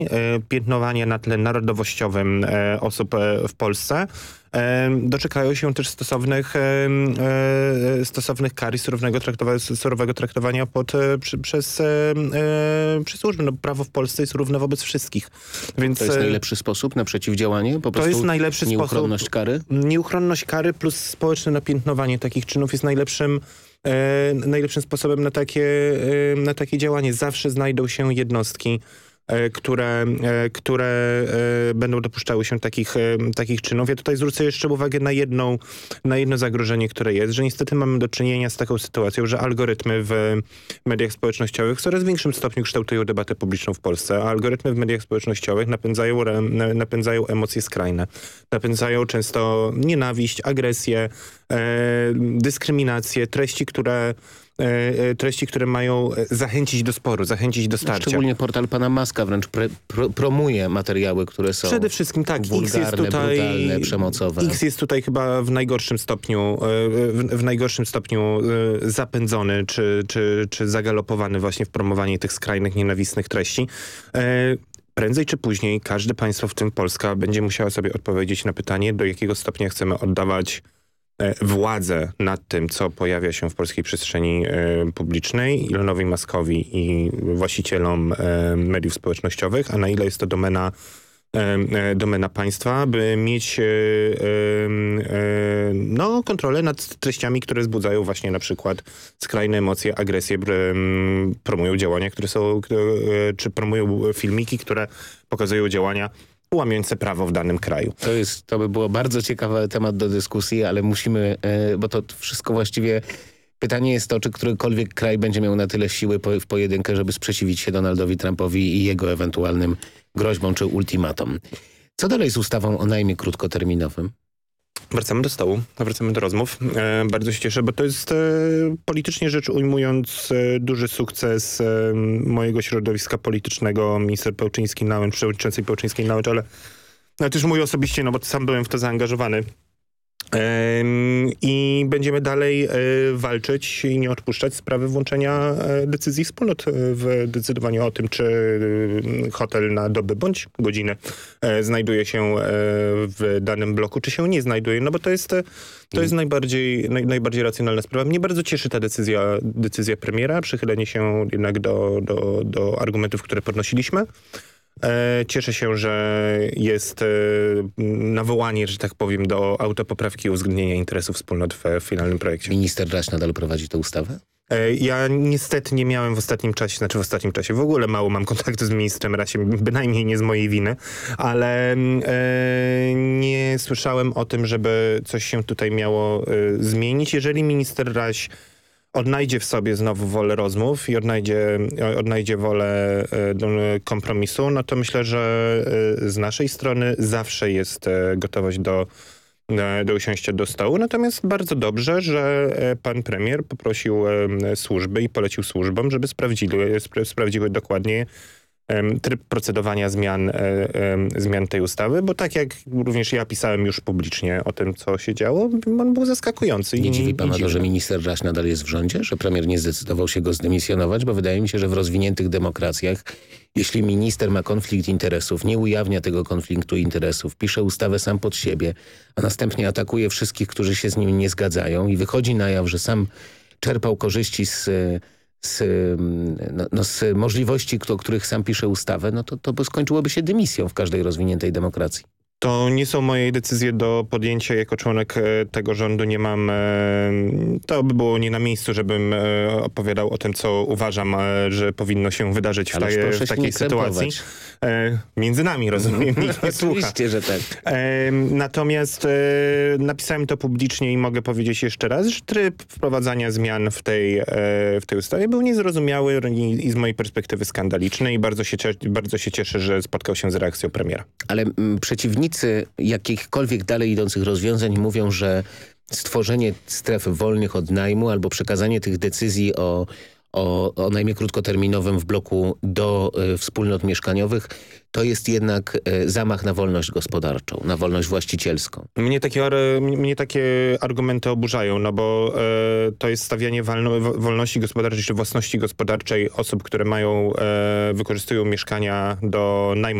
piętnowanie na tle narodowościowym osób w Polsce, doczekają się też stosownych kar i surowego traktowania przez służby. No, prawo w Polsce jest równe wobec wszystkich. Więc to jest najlepszy sposób na przeciwdziałanie? Po prostu to jest najlepszy nieuchronność kary? Nieuchronność kary plus społeczne napiętnowanie takich czynów jest najlepszym sposobem na takie działanie. Zawsze znajdą się jednostki, które będą dopuszczały się takich czynów. Ja tutaj zwrócę jeszcze uwagę na jedno zagrożenie, które jest, że niestety mamy do czynienia z taką sytuacją, że algorytmy w mediach społecznościowych w coraz większym stopniu kształtują debatę publiczną w Polsce, a algorytmy w mediach społecznościowych napędzają emocje skrajne. Napędzają często nienawiść, agresję, dyskryminację, treści, które mają zachęcić do sporu, zachęcić do starcia. Szczególnie portal pana Muska wręcz promuje materiały, które są przede wszystkim tak, wulgarne, brutalne, przemocowe. X jest tutaj chyba w najgorszym stopniu zapędzony czy zagalopowany właśnie w promowanie tych skrajnych, nienawistnych treści. Prędzej czy później każde państwo, w tym Polska, będzie musiało sobie odpowiedzieć na pytanie, do jakiego stopnia chcemy oddawać władzę nad tym, co pojawia się w polskiej przestrzeni publicznej, Elonowi Muskowi i właścicielom mediów społecznościowych, a na ile jest to domena państwa, by mieć kontrolę nad treściami, które wzbudzają właśnie na przykład skrajne emocje, agresję, promują działania, czy promują filmiki, które pokazują działania łamiące prawo w danym kraju. To by było bardzo ciekawy temat do dyskusji, ale musimy, bo to wszystko właściwie... Pytanie jest to, czy którykolwiek kraj będzie miał na tyle siły w pojedynkę, żeby sprzeciwić się Donaldowi Trumpowi i jego ewentualnym groźbom czy ultimatom. Co dalej z ustawą o najmie krótkoterminowym? Wracamy do stołu, wracamy do rozmów. Bardzo się cieszę, bo to jest politycznie rzecz ujmując duży sukces mojego środowiska politycznego, minister Pełczyński-Nałęcz, przewodniczącej Pełczyńskiej-Nałęcz, ale też mój osobiście, no bo sam byłem w to zaangażowany. I będziemy dalej walczyć i nie odpuszczać sprawy włączenia decyzji wspólnot w decydowaniu o tym, czy hotel na dobę bądź godzinę znajduje się w danym bloku, czy się nie znajduje. No bo to jest najbardziej racjonalna sprawa. Mnie bardzo cieszy ta decyzja premiera, przychylenie się jednak do argumentów, które podnosiliśmy. Cieszę się, że jest nawołanie, że tak powiem, do autopoprawki i uwzględnienia interesów wspólnot w finalnym projekcie. Minister Raś nadal prowadzi tę ustawę? Ja niestety nie miałem w ostatnim czasie, w ogóle mało mam kontaktu z ministrem Rasiem, bynajmniej nie z mojej winy, ale nie słyszałem o tym, żeby coś się tutaj miało zmienić. Jeżeli minister Raś odnajdzie w sobie znowu wolę rozmów i odnajdzie wolę kompromisu, no to myślę, że z naszej strony zawsze jest gotowość do usiąścia do stołu. Natomiast bardzo dobrze, że pan premier poprosił służby i polecił służbom, żeby sprawdziły dokładnie tryb procedowania zmian tej ustawy, bo tak jak również ja pisałem już publicznie o tym, co się działo, on był zaskakujący. Nie dziwi pana to, że minister Raś nadal jest w rządzie? Że premier nie zdecydował się go zdymisjonować? Bo wydaje mi się, że w rozwiniętych demokracjach, jeśli minister ma konflikt interesów, nie ujawnia tego konfliktu interesów, pisze ustawę sam pod siebie, a następnie atakuje wszystkich, którzy się z nim nie zgadzają i wychodzi na jaw, że sam czerpał korzyści z możliwości, o których sam pisze ustawę, no to skończyłoby się dymisją w każdej rozwiniętej demokracji. To nie są moje decyzje do podjęcia. Jako członek tego rządu nie mam... To by było nie na miejscu, żebym opowiadał o tym, co uważam, że powinno się wydarzyć w takiej sytuacji. Między nami, rozumiem. Oczywiście, że tak. Natomiast napisałem to publicznie i mogę powiedzieć jeszcze raz, że tryb wprowadzania zmian w tej ustawie był niezrozumiały i z mojej perspektywy skandaliczny i bardzo się cieszę, że spotkał się z reakcją premiera. Ale przeciwnicy jakichkolwiek dalej idących rozwiązań mówią, że stworzenie stref wolnych od najmu albo przekazanie tych decyzji o o najmie krótkoterminowym w bloku do wspólnot mieszkaniowych, to jest jednak zamach na wolność gospodarczą, na wolność właścicielską. Mnie takie argumenty oburzają, no bo to jest stawianie wolności gospodarczej czy własności gospodarczej osób, które wykorzystują mieszkania do najmu